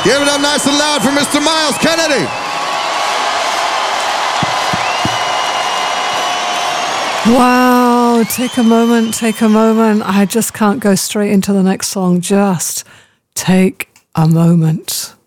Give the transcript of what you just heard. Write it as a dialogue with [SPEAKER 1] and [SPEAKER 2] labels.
[SPEAKER 1] Give it up nice and loud for Mr. Myles Kennedy.
[SPEAKER 2] Wow, take a moment. I just can't go straight into the next song. Just take a moment.